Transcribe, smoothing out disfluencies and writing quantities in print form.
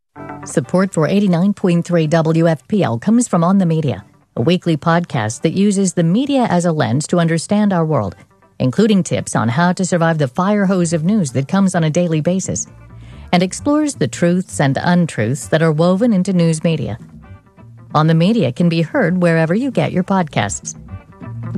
Support for 89.3 WFPL comes from On the Media, a weekly podcast that uses the media as a lens to understand our world, including tips on how to survive the fire hose of news that comes on a daily basis, and explores the truths and untruths that are woven into news media. On the Media can be heard wherever you get your podcasts.